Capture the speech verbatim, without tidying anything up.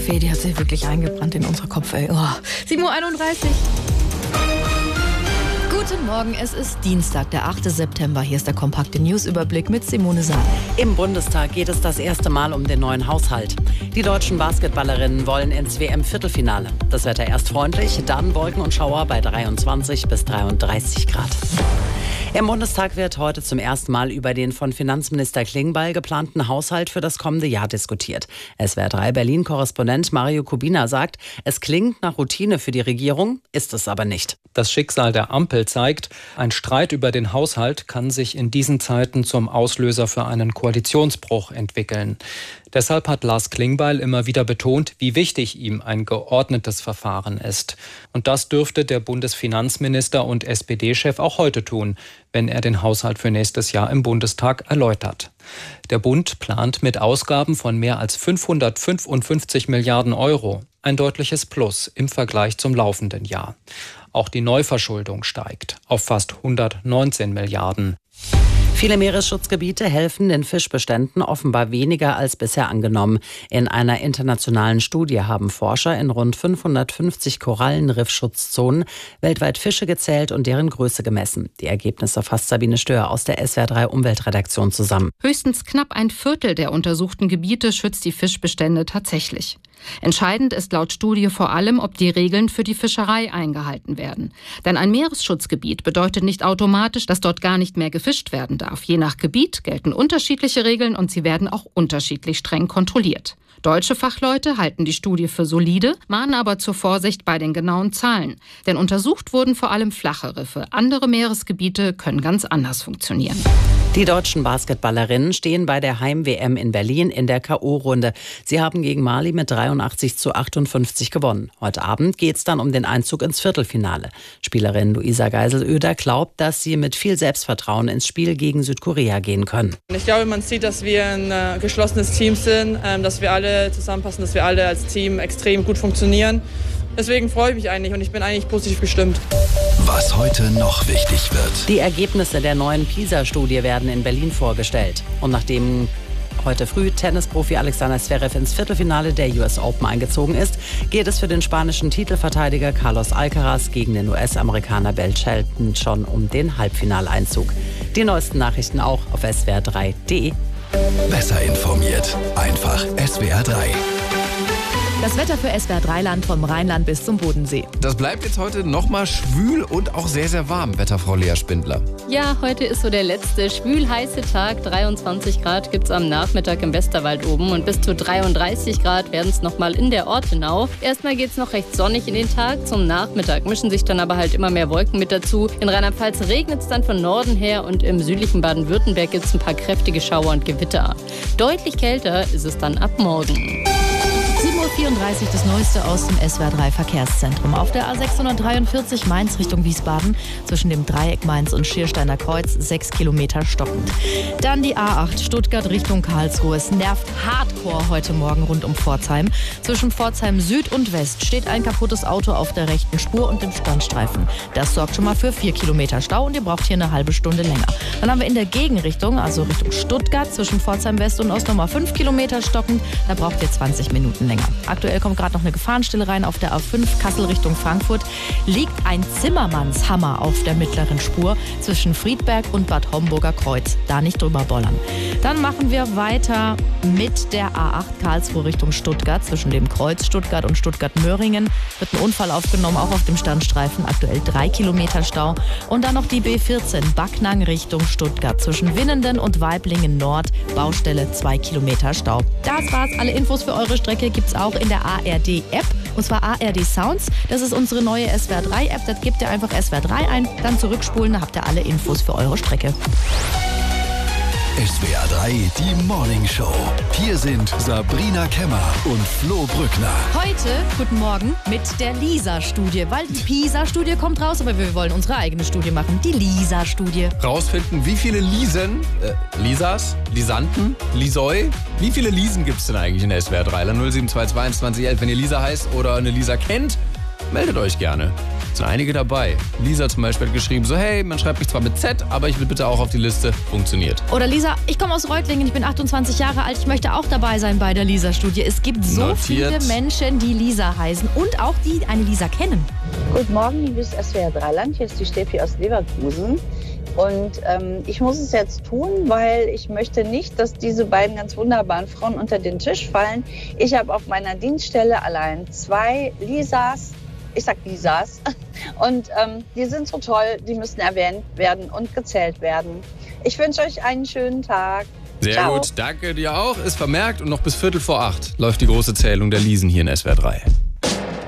Fee, die hat sich wirklich eingebrannt in unsere Kopf, ey. Oh. sieben Uhr einunddreißig. Guten Morgen, es ist Dienstag, der achte September. Hier ist der kompakte Newsüberblick mit Simone Saal. Im Bundestag geht es das erste Mal um den neuen Haushalt. Die deutschen Basketballerinnen wollen ins W M-Viertelfinale. Das Wetter erst freundlich, dann Wolken und Schauer bei dreiundzwanzig bis dreiunddreißig Grad. Im Bundestag wird heute zum ersten Mal über den von Finanzminister Klingbeil geplanten Haushalt für das kommende Jahr diskutiert. S W R drei Berlin-Korrespondent Mario Kubina sagt, es klingt nach Routine für die Regierung, ist es aber nicht. Das Schicksal der Ampel zeigt, ein Streit über den Haushalt kann sich in diesen Zeiten zum Auslöser für einen Koalitionsbruch entwickeln. Deshalb hat Lars Klingbeil immer wieder betont, wie wichtig ihm ein geordnetes Verfahren ist. Und das dürfte der Bundesfinanzminister und S P D-Chef auch heute tun, wenn er den Haushalt für nächstes Jahr im Bundestag erläutert. Der Bund plant mit Ausgaben von mehr als fünfhundertfünfundfünfzig Milliarden Euro. Ein deutliches Plus im Vergleich zum laufenden Jahr. Auch die Neuverschuldung steigt auf fast hundertneunzehn Milliarden. Viele Meeresschutzgebiete helfen den Fischbeständen offenbar weniger als bisher angenommen. In einer internationalen Studie haben Forscher in rund fünfhundertfünfzig Korallenriffschutzzonen weltweit Fische gezählt und deren Größe gemessen. Die Ergebnisse fasst Sabine Stör aus der S W R drei Umweltredaktion zusammen. Höchstens knapp ein Viertel der untersuchten Gebiete schützt die Fischbestände tatsächlich. Entscheidend ist laut Studie vor allem, ob die Regeln für die Fischerei eingehalten werden. Denn ein Meeresschutzgebiet bedeutet nicht automatisch, dass dort gar nicht mehr gefischt werden darf. Je nach Gebiet gelten unterschiedliche Regeln und sie werden auch unterschiedlich streng kontrolliert. Deutsche Fachleute halten die Studie für solide, mahnen aber zur Vorsicht bei den genauen Zahlen. Denn untersucht wurden vor allem flache Riffe. Andere Meeresgebiete können ganz anders funktionieren. Die deutschen Basketballerinnen stehen bei der Heim-W M in Berlin in der K O-Runde. Sie haben gegen Mali mit dreiundachtzig zu achtundfünfzig gewonnen. Heute Abend geht es dann um den Einzug ins Viertelfinale. Spielerin Luisa Geisel-Oeder glaubt, dass sie mit viel Selbstvertrauen ins Spiel gegen Südkorea gehen können. Ich glaube, man sieht, dass wir ein äh, geschlossenes Team sind, ähm, dass wir alle zusammenpassen, dass wir alle als Team extrem gut funktionieren. Deswegen freue ich mich eigentlich und ich bin eigentlich positiv gestimmt. Was heute noch wichtig wird. Die Ergebnisse der neuen PISA-Studie werden in Berlin vorgestellt. Und nachdem heute früh Tennisprofi Alexander Zverev ins Viertelfinale der U S Open eingezogen ist, geht es für den spanischen Titelverteidiger Carlos Alcaraz gegen den U S-Amerikaner Bill Shelton schon um den Halbfinaleinzug. Die neuesten Nachrichten auch auf S W R drei punkt de. Besser informiert. Einfach S W R drei. Das Wetter für S W R drei Land vom Rheinland bis zum Bodensee. Das bleibt jetzt heute nochmal schwül und auch sehr, sehr warm, Wetterfrau Lea Spindler. Ja, heute ist so der letzte schwül-heiße Tag. dreiundzwanzig Grad gibt es am Nachmittag im Westerwald oben und bis zu dreiunddreißig Grad werden es nochmal in der Ortenau. Erstmal geht es noch recht sonnig in den Tag. Zum Nachmittag mischen sich dann aber halt immer mehr Wolken mit dazu. In Rheinland-Pfalz regnet es dann von Norden her und im südlichen Baden-Württemberg gibt es ein paar kräftige Schauer und Gewitter. Deutlich kälter ist es dann ab morgen. sieben Uhr vierunddreißig, das Neueste aus dem S W R drei Verkehrszentrum. Auf der A sechshundertdreiundvierzig Mainz Richtung Wiesbaden zwischen dem Dreieck Mainz und Schiersteiner Kreuz sechs Kilometer stockend. Dann die A acht Stuttgart Richtung Karlsruhe. Es nervt hardcore heute Morgen rund um Pforzheim. Zwischen Pforzheim Süd und West steht ein kaputtes Auto auf der rechten Spur und dem Standstreifen. Das sorgt schon mal für vier Kilometer Stau und ihr braucht hier eine halbe Stunde länger. Dann haben wir in der Gegenrichtung, also Richtung Stuttgart, zwischen Pforzheim West und Ost nochmal fünf Kilometer stockend. Da braucht ihr zwanzig Minuten länger. Aktuell kommt gerade noch eine Gefahrenstelle rein auf der A fünf Kassel Richtung Frankfurt. Liegt ein Zimmermannshammer auf der mittleren Spur zwischen Friedberg und Bad Homburger Kreuz. Da nicht drüber bollern. Dann machen wir weiter mit der A acht Karlsruhe Richtung Stuttgart. Zwischen dem Kreuz Stuttgart und Stuttgart-Möhringen wird ein Unfall aufgenommen, auch auf dem Standstreifen. Aktuell drei Kilometer Stau. Und dann noch die B vierzehn Backnang Richtung Stuttgart. Zwischen Winnenden und Weiblingen Nord. Baustelle zwei Kilometer Stau. Das war's. Alle Infos für eure Strecke gibt's auch in der A R D-App, und zwar A R D Sounds. Das ist unsere neue S W R drei App. Da gebt ihr einfach S W R drei ein, dann zurückspulen, da habt ihr alle Infos für eure Strecke. S W R drei, die Morning Show. Hier sind Sabrina Kemmer und Flo Brückner. Heute, guten Morgen, mit der Lisa-Studie, weil die PISA-Studie kommt raus, aber wir wollen unsere eigene Studie machen, die Lisa-Studie. Rausfinden, wie viele Lisen, äh, Lisas, Lisanten, Lisoi, wie viele Lisen gibt es denn eigentlich in der S W R drei? null sieben zwei zwei eins zwei eins elf, wenn ihr Lisa heißt oder eine Lisa kennt, meldet euch gerne. sind einige dabei. Lisa zum Beispiel hat geschrieben, so hey, man schreibt mich zwar mit Z, aber ich will bitte auch auf die Liste. Funktioniert. Oder Lisa, ich komme aus Reutlingen, ich bin achtundzwanzig Jahre alt, ich möchte auch dabei sein bei der Lisa-Studie. Es gibt so Notiert. viele Menschen, die Lisa heißen und auch die eine Lisa kennen. Guten Morgen, liebes S W R drei Land, hier ist die Steffi aus Leverkusen. Und ähm, ich muss es jetzt tun, weil ich möchte nicht, dass diese beiden ganz wunderbaren Frauen unter den Tisch fallen. Ich habe auf meiner Dienststelle allein zwei Lisas, ich sag Lisas, und ähm, die sind so toll, die müssen erwähnt werden und gezählt werden. Ich wünsche euch einen schönen Tag. Sehr Ciao. gut, danke dir auch. Ist vermerkt und noch bis Viertel vor acht läuft die große Zählung der Lisen hier in S W R drei.